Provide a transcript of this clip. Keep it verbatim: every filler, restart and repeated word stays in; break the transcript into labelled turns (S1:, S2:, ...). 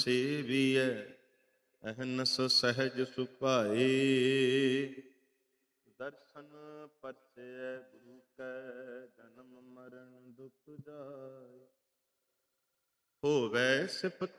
S1: ਸੇਵੀਐ, ਅਹਨਸ ਸਹਿਜ ਸੁਭਾਏ। ਦਰਸ਼ਨ ਪਰਚੈ ਗੁਰੂ ਕੈ, ਜਨਮ ਮਰਨ ਦੁਖ ਜਾਏ। ਹੋਵੈ ਸਿਫਤ